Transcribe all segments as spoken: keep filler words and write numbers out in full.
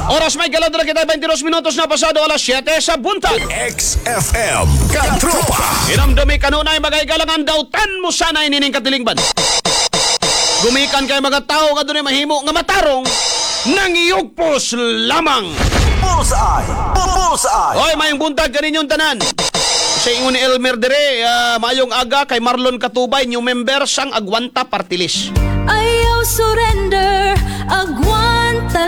Oras may galadra kita, twenty-two minutos na pasado alas siyete sa buntag. X F M Katropa. Inamdami kanunay magay galangan daw tan mo sana inining katilingban. Gumikan kay mga tao kadunay mahimo nga matarong nangiyugpos lamang. Bullseye. Bullseye. Oy, mayong buntag kaninyong tanan. Sa ingon ni Elmer dire, uh, mayong aga kay Marlon Katubay, new member sang Agwanta Party List. Ayaw surrender, agwanta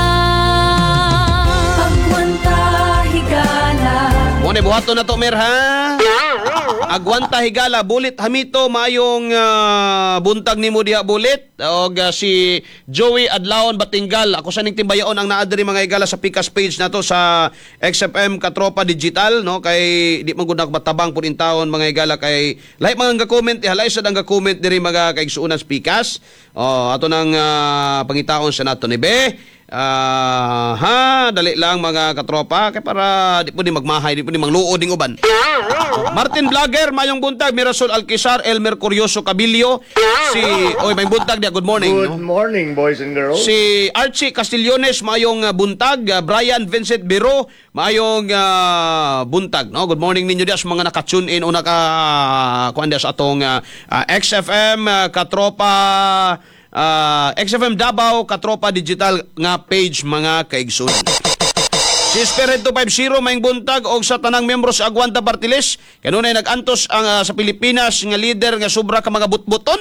lang. Agwanta higala. Muna buhato na to, Mer, ha? Agwanta higala, bulit hamito, mayong uh, buntag ni mo diha bulit. O uh, si Joey Adlaon Batingal. Ako sa ning timbayaon ang naadiri mga higala sa Picas page na to sa X F M Katropa Digital, no? Kay di man gud matabang pud in taon mga higala kay lahi mga ga-comment, ihalay sad ang ga-comment diri mga kaigsuonan sa Picas. Oh, ato nang uh, pangitaon sa nato ni Be. Ah, uh, ha, dali lang mga katropa kay para di po di magmahay, di po di mangluod ding uban. Martin Vlogger, mayong buntag, Mirasol Alquizar, Elmer Curioso Cabilio, si oy may buntag dia, good morning. Good no? morning, boys and girls. Si Archie Castillones, mayong uh, buntag, uh, Brian Vincent Biro, mayong uh, buntag, no? Good morning ninyo dia sa mga naka-tune in o naka uh, kuan dia sa atong uh, uh, X F M uh, Katropa uh, X F M Davao Katropa Digital nga page mga kaigsunan. Si Spirit two fifty may buntag og sa tanang miyembro sa Agwanta Party List kanunay nag-antos ang uh, sa Pilipinas nga leader nga sobra ka mga butbuton.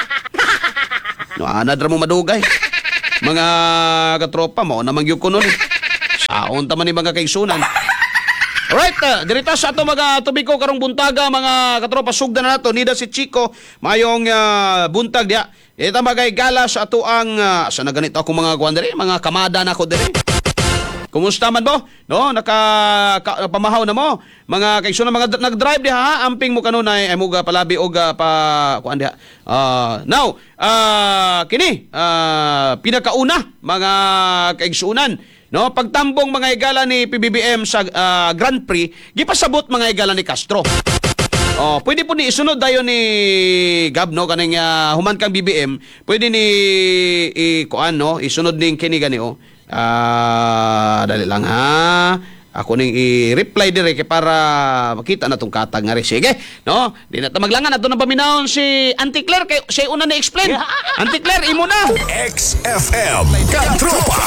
No, ana dra mo madugay. Mga katropa mo namang gyud ko nun. Saon ta man ni mga kaigsunan. Alright, uh, dirita sa ato mga tubiko karong buntaga mga katropa sugdan na nato nida si Chico mayong uh, buntag dia. Ita magay gala sa ato ang uh, sa naganito ako mga kuan diri, mga kamada na ko diri. Kumusta man mo? No, naka ka, pamahaw na mo. Mga kaigsunan mga nag-drive diha ha, amping mo kanunay ay mo ga palabi og uh, pa kuan diha. Uh, now, uh, kini uh, pinakauna mga kaigsunan. No, pagtambong mga higala ni P B B M sa uh, Grand Prix, gipasabot mga higala ni Castro. Oh, pwede po ni isunod dayon ni Gab no kaning uh, human kang B B M, pwede ni i kuan no, isunod ning kini gani oh. Ah, uh, dali lang ha. Ako ning i-reply dire kay para makita na tong katag nga ri. Sige, no? Di na ta maglangan ato na paminawon si Auntie Claire kay siya una na explain. Auntie Claire, imo na. X F M Katropa.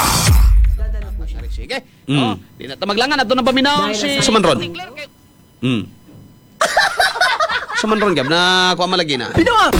Sige. Mm. Di na ta maglangan ato na paminawon si Sumanron. Mm. Sumanron gab na kuha malagi na.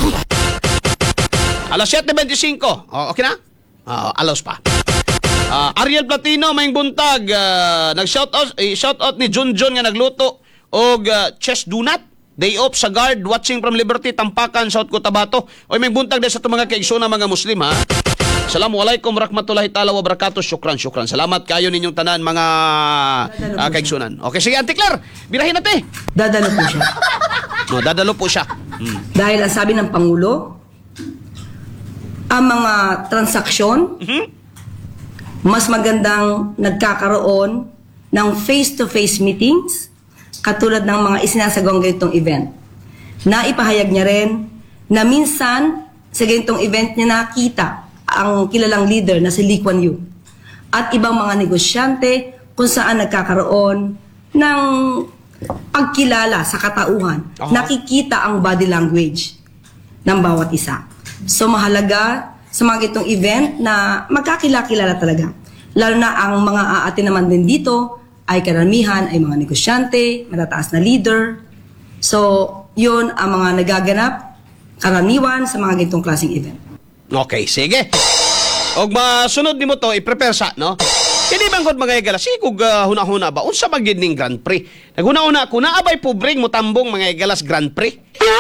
Alas siyete twenty-five. Oh, okay na? Uh, alas pa. Uh, Ariel Platino may buntag uh, nag-shout out eh, shout out ni John John nga nagluto og uh, chest donut day off sa guard watching from Liberty Tampakan South Cotabato. Oy may buntag din sa mga kaigsoon mga Muslim ha. Assalamualaikum warahmatullahi taala wabarakatuh. Syukran syukran. Salamat kayo ninyong tanan mga uh, kaigsunan. Okay sige Auntie Claire, birahin natin. Dadalo po siya. No, dadalo po siya. Hmm. Dahil ang sabi ng Pangulo, ang mga transaksyon Mm-hmm. mas magandang nagkakaroon ng face-to-face meetings katulad ng mga isinasagawang ganitong event. Naipahayag niya rin na minsan sa ganitong event niya nakita ang kilalang leader na si Lee Kuan Yew at ibang mga negosyante kung saan nagkakaroon ng pagkilala sa katauhan. Uh-huh. Nakikita ang body language ng bawat isa. So mahalaga sa mga itong event na magkakilala talaga. Lalo na ang mga aatin naman din dito ay karamihan ay mga negosyante, matataas na leader. So, yun ang mga nagaganap karaniwan sa mga ganitong klaseng event. Okay, sige. Og masunod nimo to, i-prepare sa, no? Kini bang kod mga igala, sigug uh, huna-huna ba unsa magid ning Grand Prix? Naghuna-una ko naabay pobring mo tambong mga igalas Grand Prix.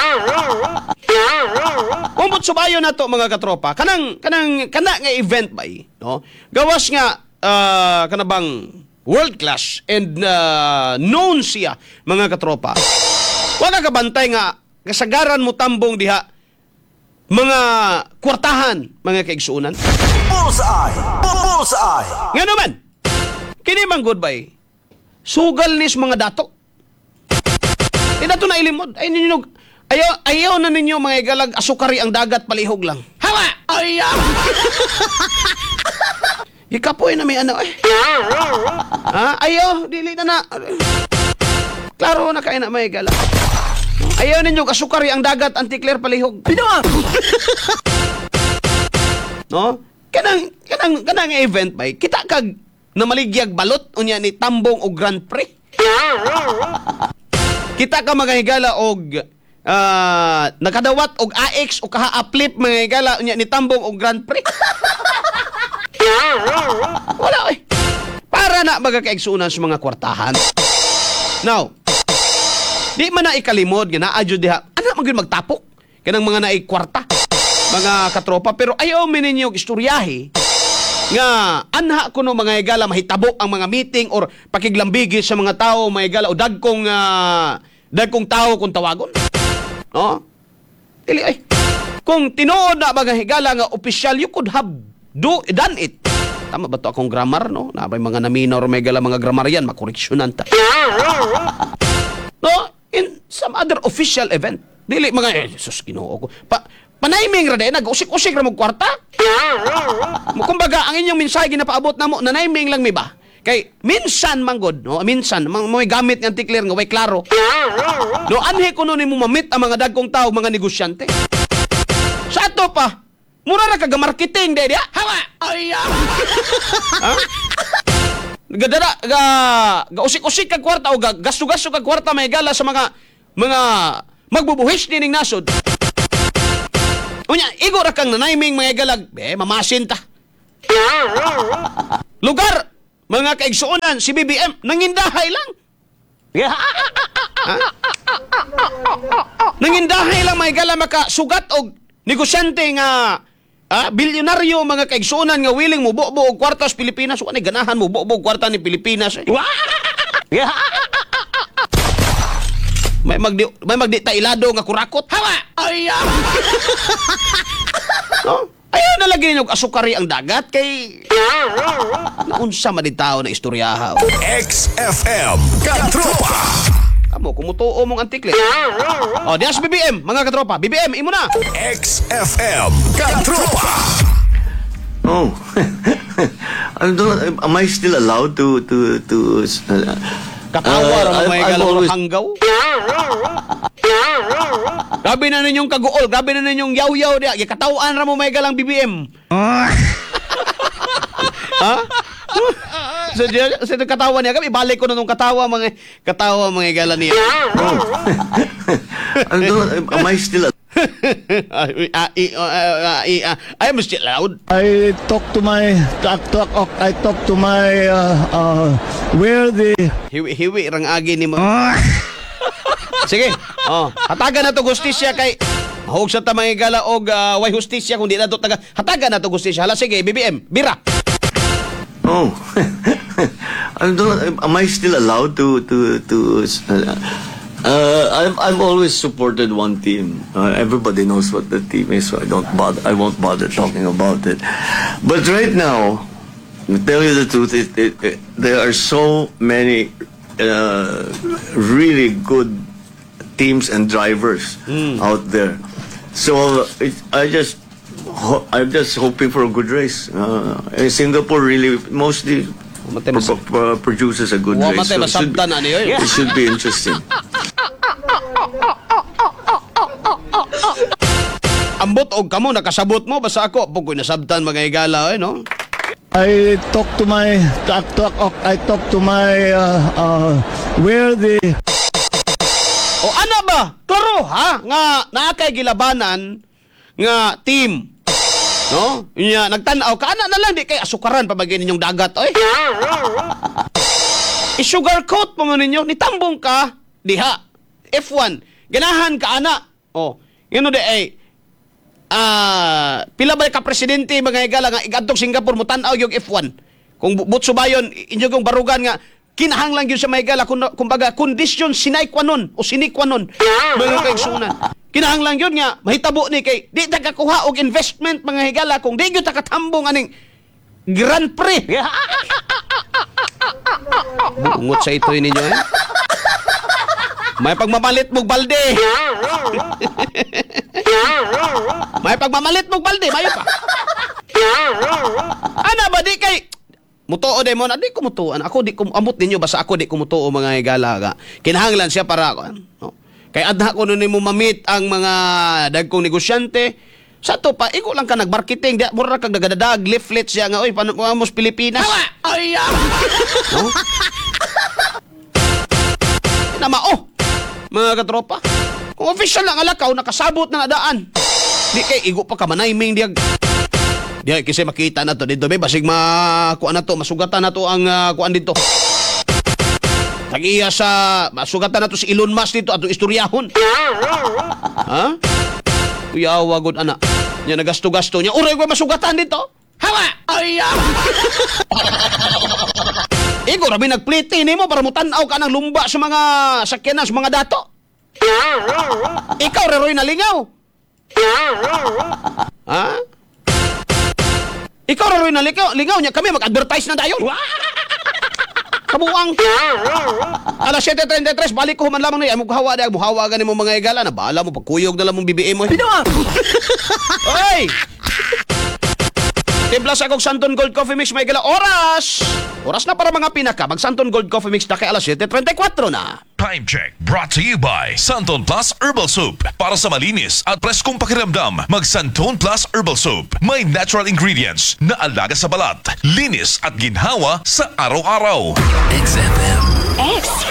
Umbot subayo na to mga katropa. Kanang kanang kana nga event ba eh, no? Gawas nga uh, kanabang world class and uh, known siya mga katropa. Wa ka kabantay nga kasagaran mo tambong diha mga kwartahan mga kaigsuunan. Bullseye. Bullseye. Nga naman, kini man goodbye. Sugal nis mga dato. E dato na ilimod. Ay ninyo, ayaw, ayaw na ninyo mga igalag asukari ang dagat palihog lang. Hawa! Ayaw! Ikapoy na may ano eh. Ha? Ayaw, dili na na. Klaro na kayo na may gala. Ayaw ninyo kasukari ang dagat, anti-clear palihog. Pinawa! No? Kanang, kanang, kanang event ba, kita kag na maligyag balot unya ni Tambong o Grand Prix. Kita ka mga higala og uh, nakadawat og A X o kaha-aplip mga higala unya ni Tambong o Grand Prix. Wala eh. Para na magakaigsunan sa mga kwartahan. Now, di man na ikalimod nga naadyo diha. Ano magin magtapok kanang mga naay kwarta, mga katropa, pero ayaw mi ninyo istoryahe nga anha kuno mga higala mahitabo ang mga meeting or pakiglambigi sa mga tao mga higala o dagkong uh, dagkong tao kung tawagon. No? Dili ay. Kung tinuod na mga higala nga official, you could have do done it. Tama ba to akong grammar, no? Na mga na-minor may gala mga grammarian makoreksyonan ta. No? In some other official event. Dili mga eh, sus Ginoo ko. Pa Panayming ra day nag-usik-usik ra mo kwarta. Mo kumbaga ang inyong mensahe ginapaabot namo nanayming lang mi ba? Kay minsan manggod, no? Minsan mang may gamit ng tikler nga way klaro. No anhi kuno nimo mamit ang mga dagkong tao, mga negosyante. Sa ato pa, mura ra ka marketing day dia. Hawa. Ay. Ha? Gadara ga ga usik-usik kag kwarta o ga gasto-gasto kag kwarta may gala sa mga mga magbubuhis dining nasod. Unya, igo ra kang nanayming mga galag, eh, mamasin ta. Lugar, mga kaigsuonan, si B B M, nangindahay lang. Ha? Nangindahay lang mga gala makasugat og negosyante nga ah, bilyonaryo mga kaigsuonan nga willing mo buo-buo og kwarta sa Pilipinas. Wala ganahan mo buo-buo og kwarta ni Pilipinas. Eh. May magdi may magdi ta ilado nga kurakot. Hawa. Ay. No? Ayaw na lagi ninyo asukari ang dagat kay naunsa man di tao na istoryaha. X F M Katropa. Amo kumutuo mong antikle. Oh, dias B B M mga katropa. B B M imo na. X F M Katropa. Oh, I don't. Am I still allowed to to to? Uh, Katawa uh, ra mo I'm- may I'm galang always- hanggaw. Grabe na ninyong kaguol, grabe na ninyong yaw-yaw dia. Katawaan ra mo may galang B B M. Ha? So, diya, sa so, katawa niya, kami ibalik ko na nung katawa mga katawa mga gala niya. Oh, I don't. Am I still? I, I, I, I, I'm still loud. I talk to my talk, talk, I talk to my uh, uh, where the Hiwi-hiwi rang agi ni mo. Sige. Oh, hatagan na to justisya kay hug sa tamang gala og uh, way justisya kung di na to taga. Hatagan na to justisya. Hala sige, B B M, bira. Oh, I don't. Am I still allowed to to to? Uh, uh, I've I've always supported one team. Uh, everybody knows what the team is, so I don't bother. I won't bother talking about it. But right now, to tell you the truth, it, it, it, there are so many uh, really good teams and drivers out there. So it, I just. Ho- I'm just hoping for a good race. Uh, eh, Singapore really mostly Matay pro- mas- pro- produces a good Wa race. matay it should, masabtan ani oy. it should be interesting. Ambot og kamo nakasabot mo basta ako pug nasabtan mga higala oy no. I talk to my talk, talk, I talk to my uh, uh, where the O ana ba? Klaro ha nga naa kay gilabanan nga team. No? Nya nagtan-aw ka ana na lang di kay asukaran pabagay ninyong dagat oy. I-sugarcoat mo ninyo nitambong ka diha. F one ganahan ka ana. Oh, yun de ay ah pila ba ka presidente mga higala nga igadtog Singapore mo tan-aw yung F one. Kung butso bayon inyo yung barugan nga kinahanglan gyud sa Maygala kung kumbaga kondisyon sinay qua non o sine qua non mga kaigsunan. Kinahanglan gyud nga mahitabo ni kay di ta kakuha og investment mga higala kung di gyud ta katambong aning Grand Prix. Bungot sa ito ninyo eh. May pagmamalit mong balde. May pagmamalit mong balde, mayo pa. Ana ba di kay Mutuo din mo na, di ko mutuan. Ako di ko, amot ninyo, basta ako di ko mutuo mga higala ka. Kinahanglan siya para, no? Kaya adha ko nun mo mamit ang mga dagkong negosyante. Sa to pa, iko lang ka nag-marketing. Di, mura kang nagadadag, leaflet siya nga, oy, paano mo sa Pilipinas? Ay, no? Nama, oh, mga katropa. Kung official lang alakaw, nakasabot na nadaan. Di kay, igo pa ka manayming diag. Di kasi makita na to dito, be, basig makuan na to, masugatan na to ang uh, kuan dito. Tag-iya sa, masugatan na to si Elon Musk dito, atong istoryahon. Ha? Kuyawa, good anak. Yan, nagasto-gasto niya. Uray ko masugatan dito. Hawa! Ay, Iko, rabi nagpliti ni mo para mutanaw ka ng lumba sa mga sakyanan, sa mga dato. Ikaw, reroy na lingaw. Ha? Ikaw reroy na lingaw, lingaw niya kami mag-advertise na dayon. Kabuang. Alas seven thirty-three, balik ko human lamang na yan. Muhawa na, muhawa ganin mo mga igala. Nabala mo, pagkuyog na lang mong B B M mo. Pinawa! Oy! Timpla sa akong Santon Gold Coffee Mix, may igala. Oras! Oras na para mga pinaka. Mag Santon Gold Coffee Mix na kay alas seven thirty-four na. Time check brought to you by Santon Plus Herbal Soup. Para sa malinis at preskong pakiramdam, mag Santon Plus Herbal Soup. May natural ingredients na alaga sa balat, linis at ginhawa sa araw-araw. X F M. X